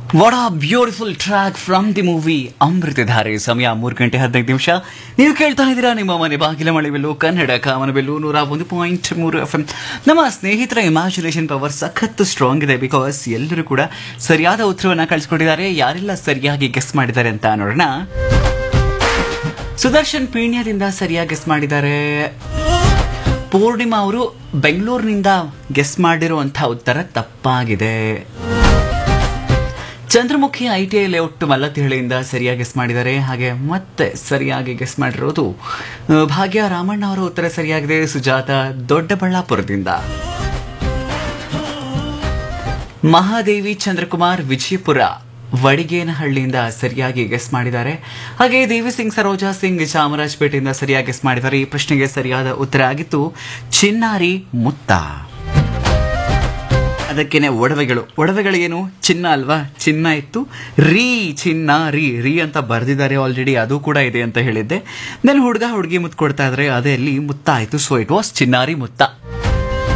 What ಆ beautiful track from the movie Amruthadhaare. ಸಮಯ 3:15. ನೀವು ಕೇಳ್ತಾ ಇದ್ದೀರಾ ನಿಮ್ಮ ಮನೆ ಬಾಗಿಲ ಮಳೆಬೆಲ್ಲು ಕನ್ನಡ ಕಾಮನಬೆಲ್ಲು 101.3 FM. ನಮ್ಮ ಸ್ನೇಹಿತರ ಇಮ್ಯಾಜಿನೇಷನ್ ಪವರ್ ಸಖತ್ತು ಸ್ಟ್ರಾಂಗ್ ಇದೆ. ಬಿಕಾಸ್ ಎಲ್ಲರೂ ಕೂಡ ಸರಿಯಾದ ಉತ್ತರವನ್ನ ಕಳಿಸ್ಕೊಟ್ಟಿದ್ದಾರೆ. ಯಾರೆಲ್ಲ ಸರಿಯಾಗಿ ಗೆಸ್ ಮಾಡಿದ್ದಾರೆ ಅಂತ ನೋಡೋಣ. ಸುದರ್ಶನ್ ಪೀಣ್ಯದಿಂದ ಸರಿಯಾಗಿ ಗೆಸ್ ಮಾಡಿದ್ದಾರೆ. ಪೂರ್ಣಿಮಾ ಅವರು ಬೆಂಗಳೂರಿನಿಂದ ಗೆಸ್ ಮಾಡಿರುವಂತಹ ಉತ್ತರ ತಪ್ಪಾಗಿದೆ. ಚಂದ್ರಮುಖಿ ITI ಲೇಔಟ್ ಮಲ್ಲತಿಹಳ್ಳಿಯಿಂದ ಸರಿಯಾಗಿ ಗೆಸ್ ಮಾಡಿದ್ದಾರೆ. ಹಾಗೆ ಮತ್ತೆ ಸರಿಯಾಗಿ ಗೆಸ್ ಮಾಡಿರೋದು ಭಾಗ್ಯ ರಾಮಣ್ಣ ಅವರ ಉತ್ತರ ಸರಿಯಾಗಿದೆ. ಸುಜಾತ ದೊಡ್ಡಬಳ್ಳಾಪುರದಿಂದ, ಮಹಾದೇವಿ ಚಂದ್ರಕುಮಾರ್ ವಿಜಯಪುರ ವಡಿಗೇನಹಳ್ಳಿಯಿಂದ ಸರಿಯಾಗಿ ಗೆಸ್ ಮಾಡಿದ್ದಾರೆ. ಹಾಗೆ ದೇವಿ ಸಿಂಗ್ ಸರೋಜಾ ಸಿಂಗ್ ಚಾಮರಾಜಪೇಟೆಯಿಂದ ಸರಿಯಾಗಿ ಗೆಸ್ ಮಾಡಿದ್ದಾರೆ. ಈ ಪ್ರಶ್ನೆಗೆ ಸರಿಯಾದ ಉತ್ತರ ಆಗಿತ್ತು ಚಿನ್ನಾರಿ ಮುತ್ತ. ಅದಕ್ಕೇನೆ ಒಡವೆಗಳು ಏನು ಚಿನ್ನ ಅಲ್ವಾ, ಚಿನ್ನ ಇತ್ತು. ಚಿನ್ನ ರೀ ಅಂತ ಬರ್ದಿದ್ದಾರೆ ಆಲ್ರೆಡಿ, ಅದು ಕೂಡ ಇದೆ ಅಂತ ಹೇಳಿದ್ದೆ. ದೆನ್ ಹುಡುಗ ಹುಡುಗಿ ಮುತ್ತು ಕೊಡ್ತಾ ಇದ್ರೆ ಅದೇ ಅಲ್ಲಿ ಮುತ್ತ ಆಯ್ತು. ಸೊ ಇಟ್ ವಾಸ್ ಚಿನ್ನಾರಿ ಮುತ್ತ.